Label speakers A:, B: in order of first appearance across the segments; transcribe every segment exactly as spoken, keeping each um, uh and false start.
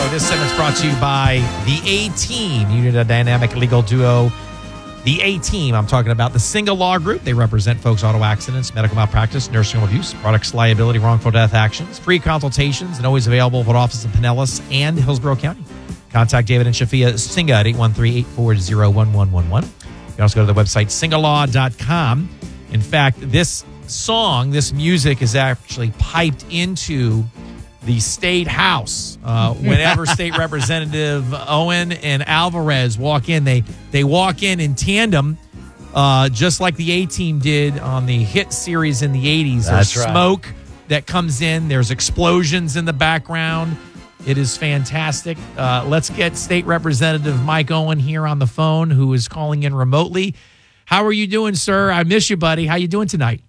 A: This segment's brought to you by The A-Team. You need a dynamic legal duo. The A-Team. I'm talking about the Single Law Group. They represent folks' auto accidents, medical malpractice, nursing home abuse, products liability, wrongful death actions, free consultations, and always available for office in Pinellas and Hillsborough County. Contact David and Shafia Singa at eight one three, eight four zero, one one one one. You can also go to the website singa law dot com. In fact, this song, this music is actually piped into the state house. Uh, whenever State Representative Owen and Alvarez walk in, they they walk in in tandem, uh, just like the A-Team did on the hit series in the eighties.
B: That's
A: There's
B: right.
A: smoke that comes in. There's explosions in the background. It is fantastic. Uh, let's get State Representative Mike Owen here on the phone, who is calling in remotely. How are you doing, sir? I miss you, buddy. How you doing tonight?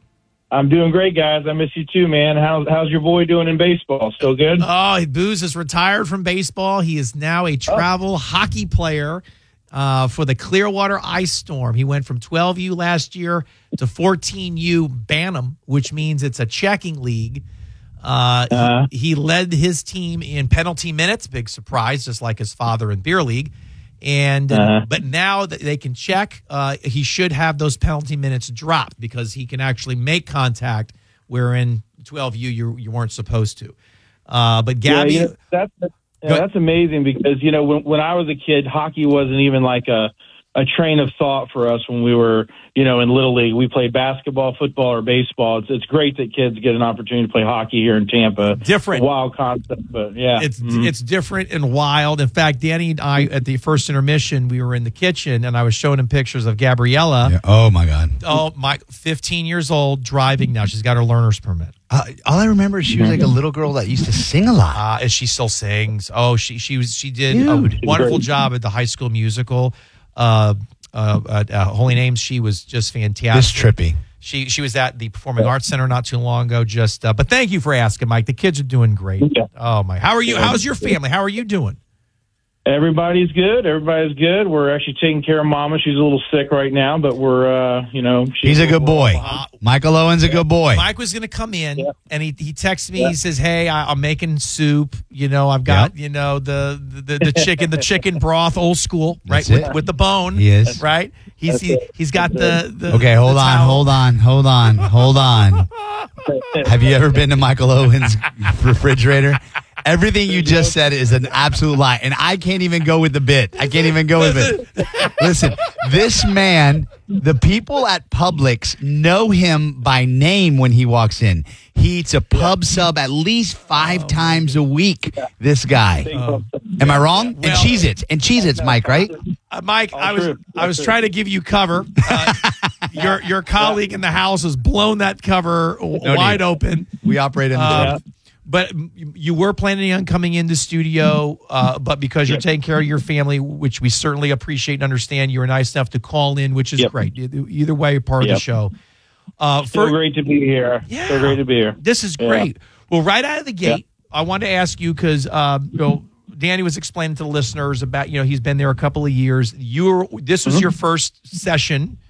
C: I'm doing great, guys. I miss you too, man. How's how's your boy doing in baseball? Still good?
A: Oh, Booze is retired from baseball. He is now a travel oh. hockey player uh, for the Clearwater Ice Storm. He went from twelve U last year to fourteen U Bantam, which means it's a checking league. Uh, uh-huh. he, he led his team in penalty minutes. Big surprise, just like his father in beer league. And uh-huh. but now that they can check, uh, he should have those penalty minutes dropped because he can actually make contact where in twelve U you you weren't supposed to. Uh, but Gabby,
C: yeah, you know, that's yeah, that's amazing because you know when when I was a kid, hockey wasn't even like a a train of thought for us when we were you know in Little League. We played basketball, football, or baseball. It's it's great that kids get an opportunity to play hockey here in Tampa.
A: Different,
C: a wild concept, but yeah,
A: it's
C: mm-hmm.
A: it's different and wild. In fact, Danny and I at the first intermission, we were in the kitchen and I was showing him pictures of Gabriella.
B: Yeah. Oh my God!
A: Oh my, fifteen years old, driving now. She's got her learner's permit.
B: Uh, all I remember is she was like a little girl that used to sing a lot.
A: Uh, and she still sings. Oh, she she was she did Dude. a wonderful job at the High School Musical. Uh, uh, at uh, Holy Names, she was just fantastic.
B: This trippy.
A: She she was at the Performing Arts Center not too long ago. Just, uh, but thank you for asking, Mike. The kids are doing great.
C: Yeah.
A: Oh my, how are you? How's your family? How are you doing?
C: Everybody's good. Everybody's good. We're actually taking care of Mama. She's a little sick right now, but we're, uh, you know. She's
B: He's a good boy. Uh, Michael Owen's a
C: yeah.
B: good boy.
A: Mike was going to come in,
C: yeah.
A: and he he texted me.
C: Yeah.
A: He says, "Hey, I, I'm making soup. You know, I've got,
B: yep.
A: you know, the, the, the chicken, the chicken broth, old school, right,
B: That's
A: with,
B: it.
A: with the bone.
B: He is.
A: Right? He's he, he's got the, the
B: Okay, hold
A: the
B: on,
A: towel.
B: hold on, hold on, hold on. Have you ever been to Michael Owen's refrigerator? Everything you just said is an absolute lie, and I can't even go with the bit. I can't even go with it. Listen, this man, the people at Publix know him by name when he walks in. He eats a pub sub at least five oh, times a week, this guy.
A: Uh,
B: Am I wrong?
A: well,
B: and Cheez-Its. And Cheez-Its, Mike, right?
A: Uh, Mike, I was I was trying to give you cover. Uh, your your colleague in the house has blown that cover
B: No
A: wide
B: need.
A: open.
B: We operate in the
A: Uh, But you were planning on coming into studio, uh, but because you're
C: Yep.
A: taking care of your family, which we certainly appreciate and understand, you were nice enough to call in, which is
C: Yep.
A: great. Either way, you're part
C: Yep.
A: of the show. Uh,
C: So great to be here.
A: Yeah.
C: So great to be here.
A: This is
C: Yeah.
A: great. Well, right out of the gate, I wanted to ask you because uh, you know, Danny was explaining to the listeners about, you know, he's been there a couple of years. You were, this was
C: Mm-hmm.
A: your first session.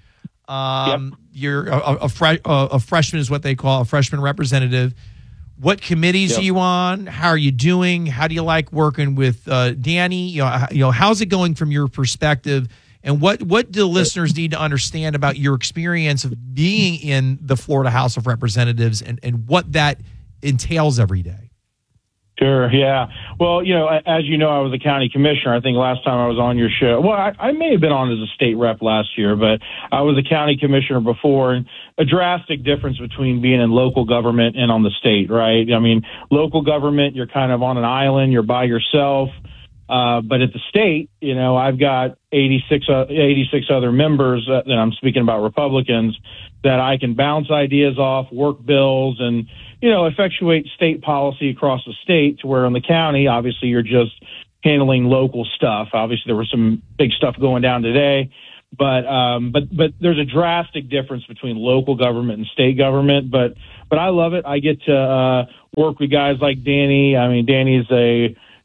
A: Um, You're a, a, a, fre- a, a freshman is what they call a freshman representative. What committees
C: Yep.
A: are you on? How are you doing? How do you like working with uh, Danny? You know, how, you know, how's it going from your perspective? And what, what do listeners need to understand about your experience of being in the Florida House of Representatives and, and what that entails every day?
C: Sure, yeah. Well, you know, as you know, I was a county commissioner. I think last time I was on your show, well, I, I may have been on as a state rep last year, but I was a county commissioner before, and a drastic difference between being in local government and on the state, right? I mean, local government, you're kind of on an island, you're by yourself. Uh, but at the state, you know, I've got eighty-six, uh, eighty-six other members, uh, and I'm speaking about Republicans, that I can bounce ideas off, work bills, and, you know, effectuate state policy across the state, to where in the county, obviously, you're just handling local stuff. Obviously, there was some big stuff going down today, but um, but but there's a drastic difference between local government and state government. But but I love it. I get to uh, work with guys like Danny. I mean, Danny's a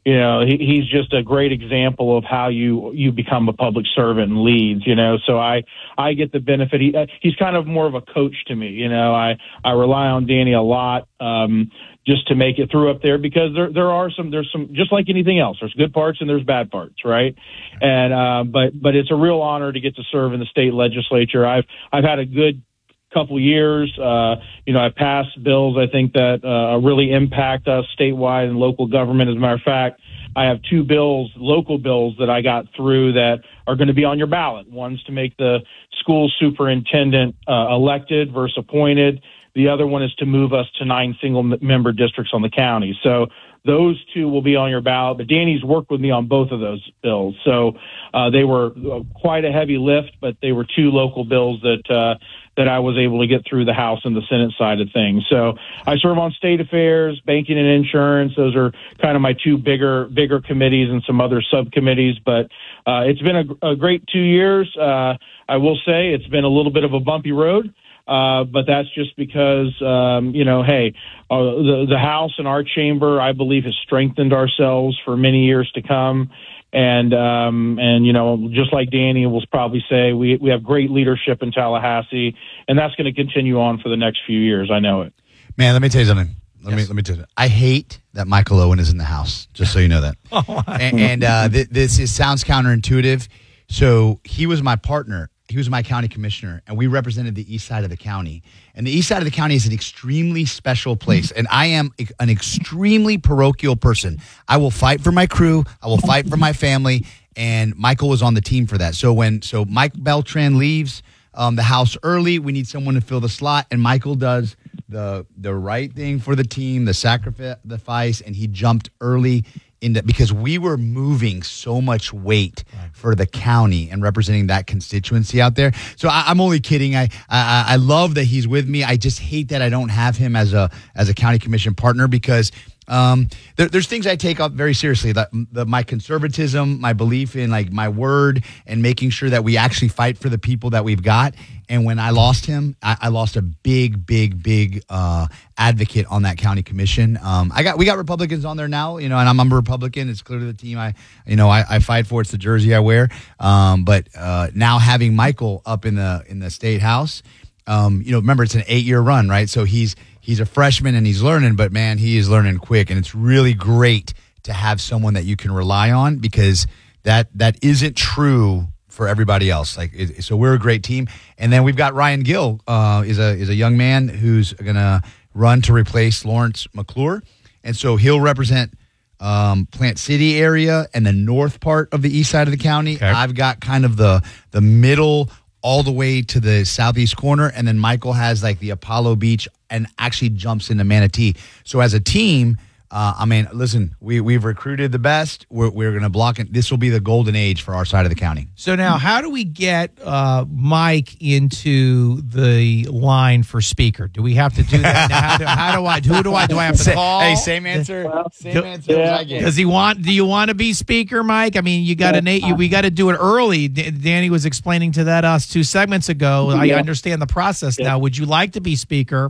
C: you know, he, he's just a great example of how you you become a public servant and leads. You know, so I I get the benefit. He uh, he's kind of more of a coach to me. You know, I I rely on Danny a lot. Um, just to make it through up there, because there there are some there's some just like anything else, there's good parts and there's bad parts, right? And uh, but but it's a real honor to get to serve in the state legislature. I've I've had a good couple years. Uh, you know, I passed bills I think that uh, really impact us statewide and local government. As a matter of fact, I have two bills, local bills, that I got through that are going to be on your ballot. One's to make the school superintendent uh, elected versus appointed. The other one is to move us to nine single-member districts on the county. So those two will be on your ballot. But Danny's worked with me on both of those bills. So uh, they were quite a heavy lift, but they were two local bills that uh, that I was able to get through the House and the Senate side of things. So I serve on state affairs, banking and insurance. Those are kind of my two bigger bigger committees and some other subcommittees. But uh, it's been a, a great two years. Uh, I will say it's been a little bit of a bumpy road. Uh, but that's just because, um, you know, hey, uh, the, the House and our chamber, I believe, has strengthened ourselves for many years to come. And, um, and you know, just like Danny will probably say, we, we have great leadership in Tallahassee, and that's going to continue on for the next few years. I know it.
B: Man, let me tell you something. Let
A: Yes.
B: me let me tell you. I hate that Michael Owen is in the House, just so you know that.
A: Oh,
B: and and uh, th- this is, sounds counterintuitive. So he was my partner. He was my county commissioner, and we represented the east side of the county. And the east side of the county is an extremely special place. And I am an extremely parochial person. I will fight for my crew. I will fight for my family. And Michael was on the team for that. So when so Mike Beltran leaves um, the House early, we need someone to fill the slot. And Michael does the the right thing for the team, the sacrifice, and he jumped early into, because we were moving so much weight for the county and representing that constituency out there. So I, I'm only kidding. I, I I love that he's with me. I just hate that I don't have him as a as a county commission partner, because um, there, there's things I take up very seriously. That the, my conservatism, my belief in like my word, and making sure that we actually fight for the people that we've got. And when I lost him, I, I lost a big, big, big uh, advocate on that county commission. Um, I got we got Republicans on there now, you know, and I'm, I'm a Republican. It's clear to the team. I, you know, I, I fight for. It's the jersey I wear. Um, but uh, now having Michael up in the in the state house, um, you know, remember it's an eight year run, right? So he's he's a freshman and he's learning, but man, he is learning quick, and it's really great to have someone that you can rely on, because that that isn't true for everybody else. Like, it, so we're a great team. And then we've got Ryan Gill, uh, is a is a young man who's gonna run to replace Lawrence McClure, and so he'll represent um, Plant City area and the north part of the east side of the county.
A: Okay.
B: I've got kind of the the middle all the way to the southeast corner, and then Michael has like the Apollo Beach and actually jumps into Manatee. So as a team, Uh, I mean, listen, we, we've recruited the best. We're, we're going to block it. This will be the golden age for our side of the county.
A: So now, how do we get uh, Mike into the line for speaker? Do we have to do that? Now, how, do, how do I? Who do I? Do I have to call?
B: Hey, same answer. Same
A: Do-
B: answer as I get.
A: Does he want? Do you want to be speaker, Mike? I mean, you got to you, we got to do it early. D- Danny was explaining to that us two segments ago. I
C: Yeah.
A: understand the process now. Would you like to be speaker?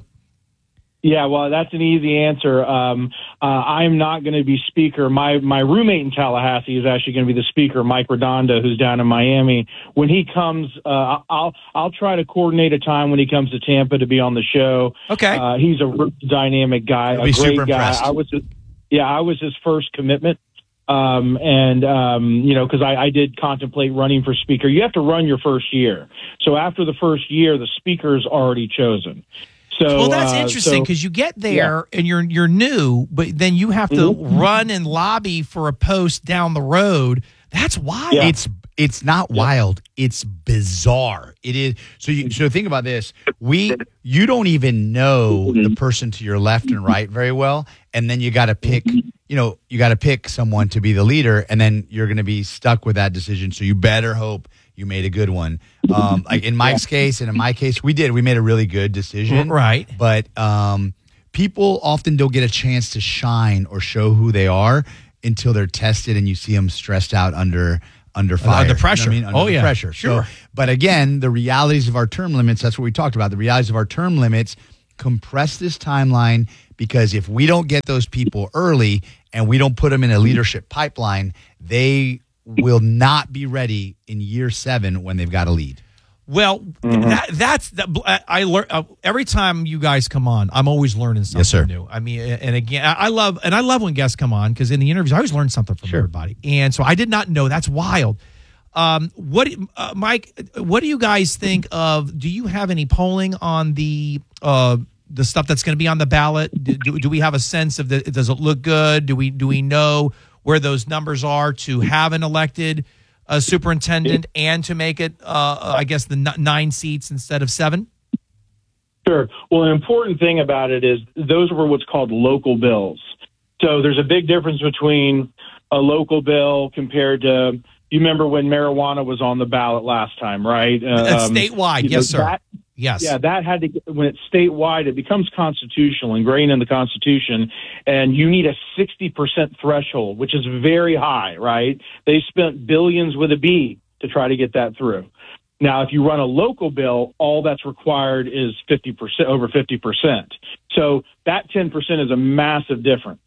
C: Yeah, well, that's an easy answer. Um, uh, I'm not going to be speaker. My my roommate in Tallahassee is actually going to be the speaker, Mike Redondo, who's down in Miami. When he comes, uh, I'll I'll try to coordinate a time when he comes to Tampa to be on the show.
A: Okay.
C: Uh, he's a really dynamic guy,
B: I'll
C: a
B: be
C: great
B: super
C: guy.
B: impressed.
C: I was, yeah, I was his first commitment. Um, and, um, you know, cause I, I did contemplate running for speaker. You have to run your first year. So after the first year, the speaker's already chosen. So,
A: Well, that's
C: uh,
A: interesting,
C: so-
A: because you get there and you're you're new, but then you have to
C: Mhm.
A: run and lobby for a post down the road. That's wild.
C: Yeah.
B: It's it's not wild. It's bizarre. It is. So you so think about this. We you don't even know the person to your left and right very well, and then you got to pick. You know, you got to pick someone to be the leader, and then you're going to be stuck with that decision. So you better hope you made a good one. Um, like in Mike's case and in my case, we did. We made a really good decision,
A: Right.
B: But um, people often don't get a chance to shine or show who they are until they're tested, and you see them stressed out under under fire,
A: Under
B: You know what
A: pressure.
B: I mean? Under
A: Oh,
B: the
A: yeah.
B: pressure.
A: Sure.
B: So, but again, the realities of our term limits. That's what we talked about. The realities of our term limits. compress this timeline, because if we don't get those people early and we don't put them in a leadership pipeline, they will not be ready in year seven when they've got a lead.
A: Well, mm-hmm. that, that's that. I learn uh, every time you guys come on. I'm always learning something
B: yes, sir.
A: new. I mean, and again, I love and I love when guests come on, because in the interviews I always learn something from
B: sure.
A: everybody. And so I did not know. That's wild. Um, what, uh, Mike? What do you guys think of? Do you have any polling on the uh, the stuff that's going to be on the ballot? Do, do, do we have a sense of the? Does it look good? Do we do we know where those numbers are to have an elected a superintendent and to make it, uh, I guess, the n- nine seats instead of seven?
C: Sure. Well, an important thing about it is those were what's called local bills. So there's a big difference between a local bill compared to, you remember when marijuana was on the ballot last time, right?
A: That's
C: um,
A: statewide.
C: You know,
A: yes, sir.
C: That,
A: yes.
C: Yeah, that had to, when it's statewide, it becomes constitutional, ingrained in the Constitution, and you need a sixty percent threshold, which is very high, right? They spent billions with a B to try to get that through. Now, if you run a local bill, all that's required is fifty percent, over fifty percent. So that ten percent is a massive difference.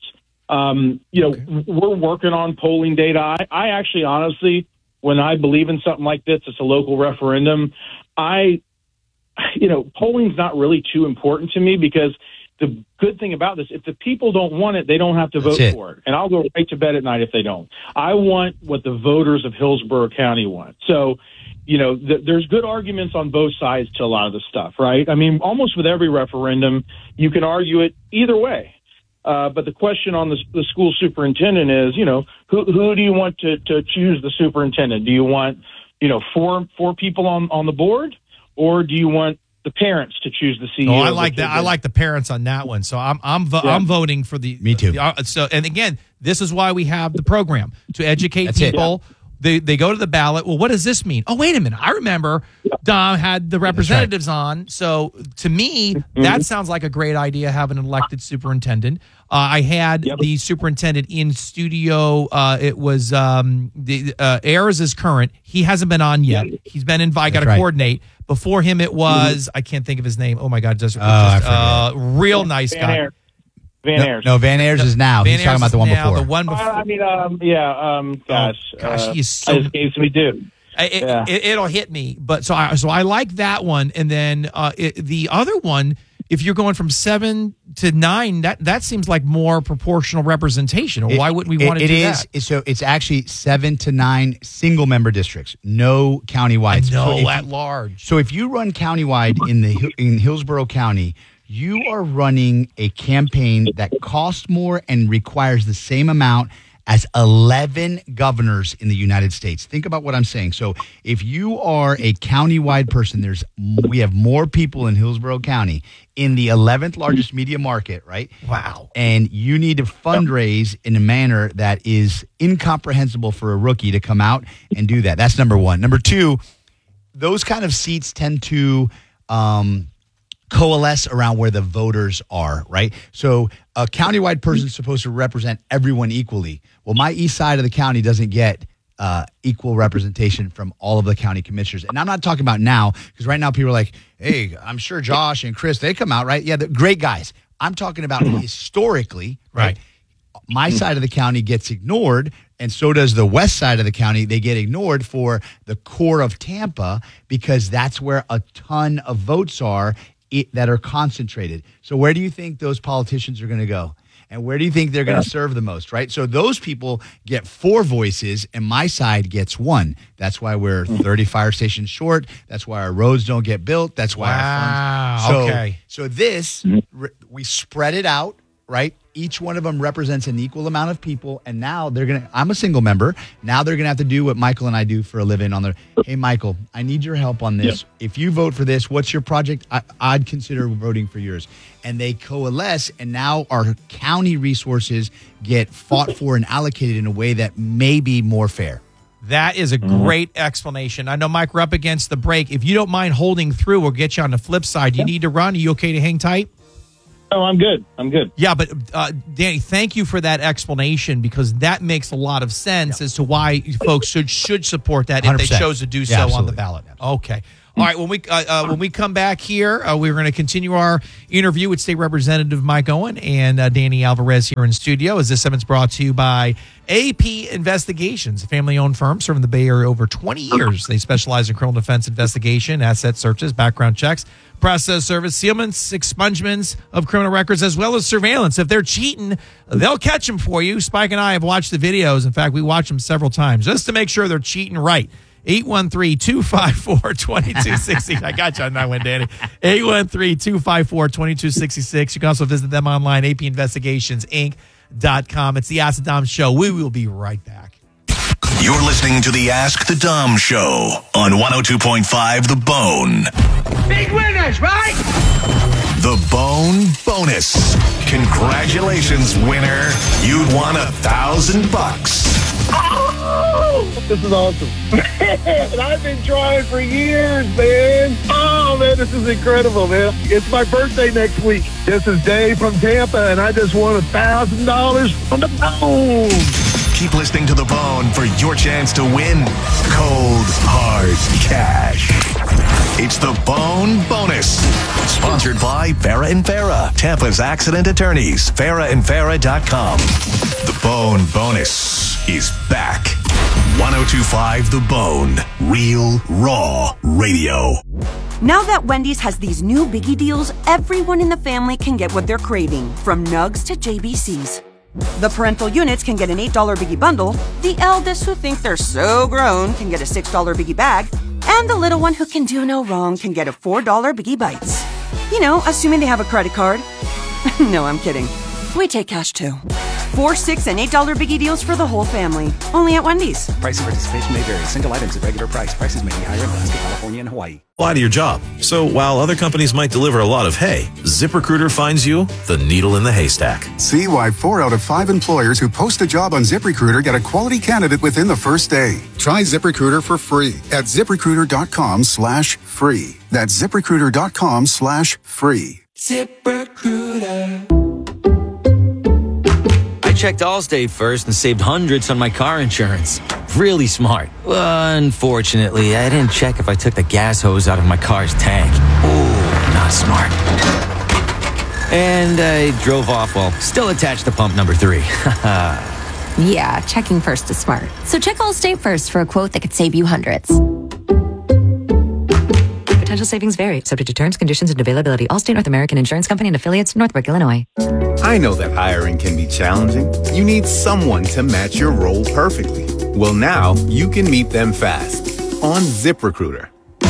C: Um, you know, okay. We're working on polling data. I, I actually, honestly, when I believe in something like this, it's a local referendum, I, you know, polling's not really too important to me, because the good thing about this, if the people don't want it, they don't have to
B: That's
C: vote
B: it.
C: for it. And I'll go right to bed at night if they don't. I want what the voters of Hillsborough County want. So, you know, th- there's good arguments on both sides to a lot of the stuff, right? I mean, almost with every referendum, you can argue it either way. Uh, but the question on the, the school superintendent is, you know, who who do you want to, to choose the superintendent? Do you want, you know, four four people on, on the board, or do you want the parents to choose the C E O?
A: Oh, I like that. I like the parents on that one. So I'm I'm vo- yeah. I'm voting for the.
B: Me too.
A: The, uh, so and again, this is why we have the program to educate
B: That's
A: people.
B: It.
A: They they go to the ballot. Well, what does this mean? Oh, wait a minute. I remember Dom had the representatives right. on. So to me, mm-hmm. that sounds like a great idea, having an elected superintendent. Uh, I had yep. the superintendent in studio. Uh, it was um, the uh, Ayers is current. He hasn't been on yet. He's been invited. Got to right. coordinate. Before him, it was mm-hmm. I can't think of his name. Oh my God, just,
B: oh,
A: just uh, real nice
C: Van
A: guy.
C: Ayers. Van Ayers.
B: No, no, Van Ayers is now.
A: Van
B: He's talking
A: Ayers
B: about the one
A: now,
B: before.
A: The one before.
C: Uh, I mean, um, yeah. Um, gosh,
A: oh, gosh,
C: uh,
A: he is so.
C: I escapes me, dude.
A: It,
C: yeah.
A: it, it'll hit me, but so I so I like that one, and then uh, it, the other one. If you're going from seven to nine, that, that seems like more proportional representation. Or why wouldn't we
B: it,
A: want to
B: it
A: do
B: is,
A: that?
B: So it's actually seven to nine single member districts, no countywide.
A: No,
B: so
A: at
B: you,
A: large.
B: So if you run countywide in the in Hillsborough County, you are running a campaign that costs more and requires the same amount as eleven governors in the United States. Think about what I'm saying. So if you are a countywide person, there's we have more people in Hillsborough County in the eleventh largest media market, right?
A: Wow.
B: And you need to fundraise in a manner that is incomprehensible for a rookie to come out and do that. That's number one. Number two, those kind of seats tend to um, coalesce around where the voters are, right? So a countywide person is supposed to represent everyone equally. Well, my east side of the county doesn't get uh, equal representation from all of the county commissioners. And I'm not talking about now, because right now people are like, hey, I'm sure Josh and Chris, they come out, right? Yeah, they're great guys. I'm talking about historically, right? right? My side of the county gets ignored, and so does the west side of the county. They get ignored for the core of Tampa, because that's where a ton of votes are It, that are concentrated. So where do you think those politicians are going to go? And where do you think they're going to serve the most, right? So those people get four voices, and my side gets one. That's why we're thirty fire stations short. That's why our roads don't get built. That's why
A: wow.
B: our funds. So,
A: okay.
B: So this, we spread it out, right? Each one of them represents an equal amount of people, and now they're going to, I'm a single member, now they're going to have to do what Michael and I do for a living on their, hey, Michael, I need your help on this. Yep. If you vote for this, what's your project? I, I'd consider voting for yours. And they coalesce, and now our county resources get fought for and allocated in a way that may be more fair.
A: That is a great explanation. I know, Mike, we're up against the break. If you don't mind holding through, we'll get you on the flip side. Do you need to run? Are you okay to hang tight?
C: No, I'm good. I'm good.
A: Yeah, but uh, Danny, thank you for that explanation, because that makes a lot of sense yeah. as to why folks should should support that if they chose to do so
B: yeah,
A: on the ballot. Okay. All right, when we uh, uh, when we come back here, uh, we're going to continue our interview with State Representative Mike Owen and uh, Danny Alvarez here in studio. As this segment's brought to you by A P Investigations, a family-owned firm serving the Bay Area over twenty years. They specialize in criminal defense investigation, asset searches, background checks, process service, sealments, expungements of criminal records, as well as surveillance. If they're cheating, they'll catch them for you. Spike and I have watched the videos. In fact, we watched them several times just to make sure they're cheating right. eight one three, two five four, two two six six. I got you on that one, Danny. eight one three, two five four, two two six six. You can also visit them online, A P investigations inc dot com. It's the Ask the Dom Show. We will be right back.
D: You're listening to the Ask the Dom Show on one oh two point five The Bone.
E: Big winners, right?
D: The Bone Bonus. Congratulations, winner. You'd won a thousand bucks.
E: Oh, this is awesome. Man, I've been trying for years, man. Oh, man, this is incredible, man. It's my birthday next week. This is Dave from Tampa, and I just won a thousand dollars from the Bone.
D: Keep listening to The Bone for your chance to win cold, hard cash. It's The Bone Bonus. Sponsored by Farah and Farah, Tampa's accident attorneys. Farah and Farah dot com. The Bone Bonus is back. one oh two point five The Bone. Real, raw radio.
F: Now that Wendy's has these new biggie deals, everyone in the family can get what they're craving, from nugs to J B Cs. The parental units can get an eight dollar biggie bundle, the eldest who think they're so grown can get a six dollar biggie bag, and the little one who can do no wrong can get a four dollar biggie bites. You know, assuming they have a credit card. No, I'm kidding. We take cash too. Four, six, and eight dollar biggie deals for the whole family. Only at Wendy's.
G: Price and participation may vary. Single items at regular price. Prices may be higher in Alaska, California, and Hawaii.
H: Apply to your job. So while other companies might deliver a lot of hay, ZipRecruiter finds you the needle in the haystack.
I: See why four out of five employers who post a job on ZipRecruiter get a quality candidate within the first day. Try ZipRecruiter for free at ZipRecruiter.com slash free. That's ZipRecruiter.com slash free.
J: ZipRecruiter. I checked Allstate first and saved hundreds on my car insurance. Really smart. Unfortunately, I didn't check if I took the gas hose out of my car's tank. Ooh, not smart. And I drove off while still attached to pump number three.
K: Yeah, checking first is smart. So check Allstate first for a quote that could save you hundreds.
L: Potential savings vary, subject to terms, conditions, and availability. Allstate North American Insurance Company and affiliates, Northbrook, Illinois.
M: I know that hiring can be challenging. You need someone to match your role perfectly. Well, now you can meet them fast on ZipRecruiter.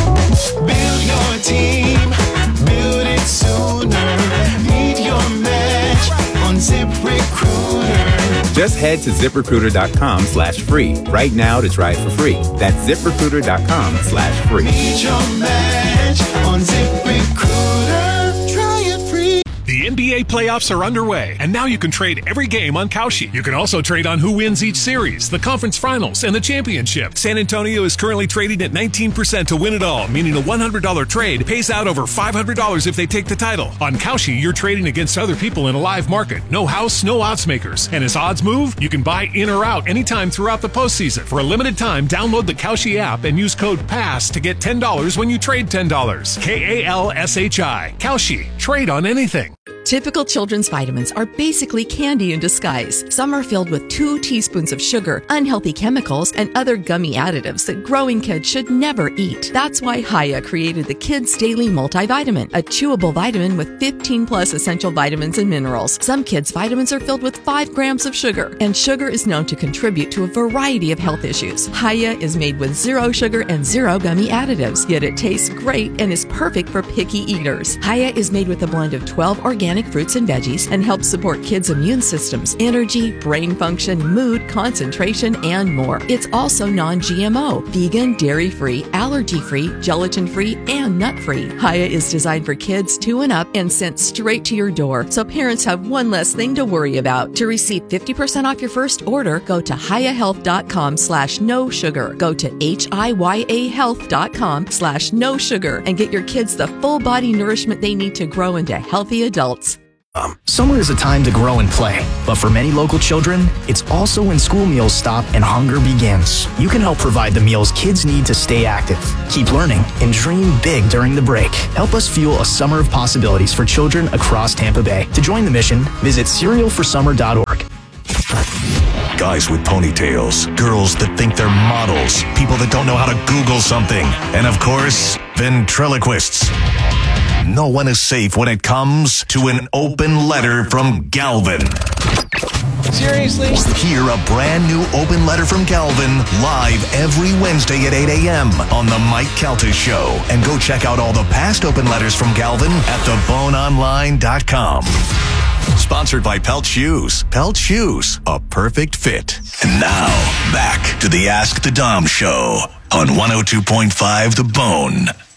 N: Build your team, build it sooner. Meet your match on ZipRecruiter.
M: Just head to ZipRecruiter.com slash free right now to try it for free. That's ZipRecruiter.com slash free.
N: Meet your match on ZipRecruiter. Try it free.
O: The N B A playoffs are underway, and now you can trade every game on Kalshi. You can also trade on who wins each series, the conference finals, and the championship. San Antonio is currently trading at nineteen percent to win it all, meaning a one hundred dollars trade pays out over five hundred dollars if they take the title. On Kalshi, you're trading against other people in a live market. No house, no odds makers. And as odds move, you can buy in or out anytime throughout the postseason. For a limited time, download the Kalshi app and use code PASS to get ten dollars when you trade ten dollars. K A L S H I. Kalshi. Trade on anything.
P: Typical children's vitamins are basically candy in disguise. Some are filled with two teaspoons of sugar, unhealthy chemicals, and other gummy additives that growing kids should never eat. That's why Hiya created the Kids Daily Multivitamin, a chewable vitamin with fifteen plus essential vitamins and minerals. Some kids' vitamins are filled with five grams of sugar, and sugar is known to contribute to a variety of health issues. Hiya is made with zero sugar and zero gummy additives, yet it tastes great and is perfect for picky eaters. Hiya is made with a blend of twelve organic fruits and veggies and helps support kids' immune systems, energy, brain function, mood, concentration, and more. It's also non-G M O, vegan, dairy-free, allergy-free, gelatin-free, and nut-free. Hiya is designed for kids two and up and sent straight to your door, so parents have one less thing to worry about. To receive fifty percent off your first order, go to hiyahealth.com slash no sugar. Go to H-I-Y-A health.com slash no sugar and get your kids the full body nourishment they need to grow into healthy adults.
Q: Summer is a time to grow and play, but for many local children, it's also when school meals stop and hunger begins. You can help provide the meals kids need to stay active, keep learning, and dream big during the break. Help us fuel a summer of possibilities for children across Tampa Bay. To join the mission, visit cereal for summer dot org.
D: Guys with ponytails, girls that think they're models, people that don't know how to Google something, and of course, ventriloquists. No one is safe when it comes to an open letter from Galvin.
A: Seriously?
D: Hear a brand new open letter from Galvin live every Wednesday at eight a.m. on The Mike Calta Show. And go check out all the past open letters from Galvin at the bone online dot com. Sponsored by Pelt Shoes. Pelt Shoes, a perfect fit. And now, back to the Ask the Dom Show on one oh two point five The Bone.